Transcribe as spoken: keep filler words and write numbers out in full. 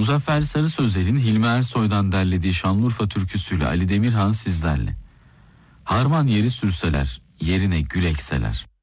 Muzaffer Sarı Sözel'in Hilmi Ersoy'dan derlediği Şanlıurfa türküsüyle Ali Demirhan sizlerle. Harman yeri sürseler, yerine gül ekseler.